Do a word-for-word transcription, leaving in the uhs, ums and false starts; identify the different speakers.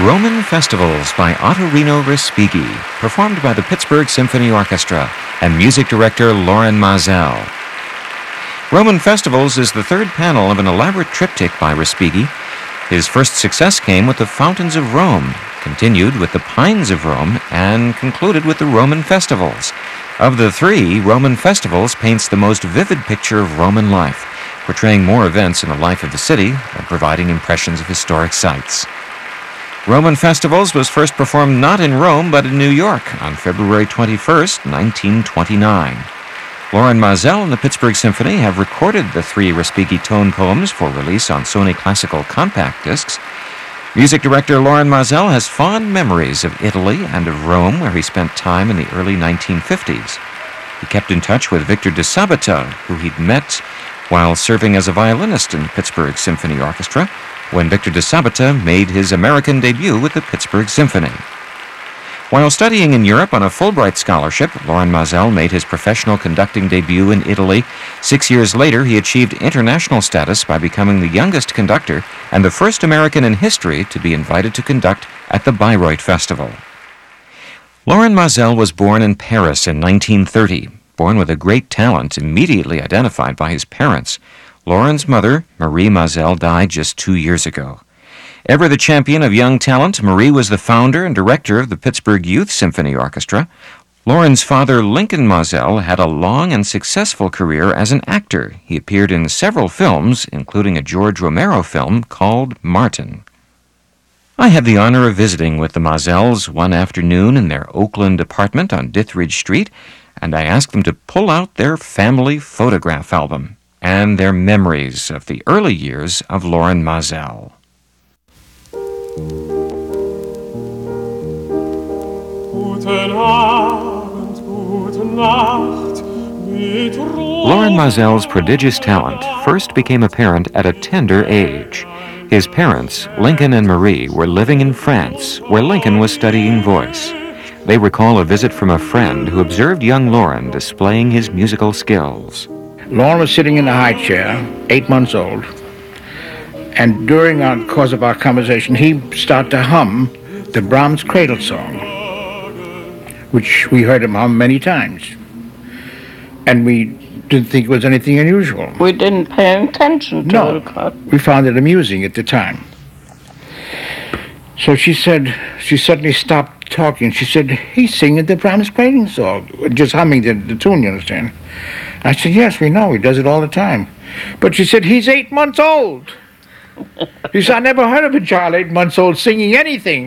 Speaker 1: Roman Festivals by Ottorino Respighi, performed by the Pittsburgh Symphony Orchestra and music director Lorin Maazel. Roman Festivals is the third panel of an elaborate triptych by Respighi. His first success came with the Fountains of Rome, continued with the Pines of Rome, and concluded with the Roman Festivals. Of the three, Roman Festivals paints the most vivid picture of Roman life, portraying more events in the life of the city and providing impressions of historic sites. Roman Festivals was first performed not in Rome but in New York on February twenty-first, nineteen twenty-nine. Lorin Maazel and the Pittsburgh Symphony have recorded the three Respighi tone poems for release on Sony Classical compact discs. Music director Lorin Maazel has fond memories of Italy and of Rome, where he spent time in the early nineteen fifties. He kept in touch with Victor de Sabata, who he'd met while serving as a violinist in the Pittsburgh Symphony Orchestra, when Victor de Sabata made his American debut with the Pittsburgh Symphony. While studying in Europe on a Fulbright scholarship, Lorin Maazel made his professional conducting debut in Italy. Six years later, he achieved international status by becoming the youngest conductor and the first American in history to be invited to conduct at the Bayreuth Festival. Lorin Maazel was born in Paris in nineteen thirty, born with a great talent immediately identified by his parents. Lorin's mother, Marie Maazel, died just two years ago. Ever the champion of young talent, Marie was the founder and director of the Pittsburgh Youth Symphony Orchestra. Lorin's father, Lincoln Maazel, had a long and successful career as an actor. He appeared in several films, including a George Romero film called Martin. I had the honor of visiting with the Maazels one afternoon in their Oakland apartment on Dithridge Street, and I asked them to pull out their family photograph album and their memories of the early years of Lorin Maazel. Lorin Maazel's prodigious talent first became apparent at a tender age. His parents, Lincoln and Marie, were living in France, where Lincoln was studying voice. They recall a visit from a friend who observed young Lorin displaying his musical skills.
Speaker 2: Lorin was sitting in the high chair, eight months old, and during our course of our conversation, he started to hum the Brahms Cradle Song, which we heard him hum many times. And we didn't think it was anything unusual.
Speaker 3: We didn't pay attention to
Speaker 2: no,
Speaker 3: it. No,
Speaker 2: we found it amusing at the time. So she said, she suddenly stopped talking. She said, he's singing the Brahms Cradle Song, just humming the, the tune, you understand? I said, yes, we know, he does it all the time. But she said, he's eight months old. He said, I never heard of a child eight months old singing anything.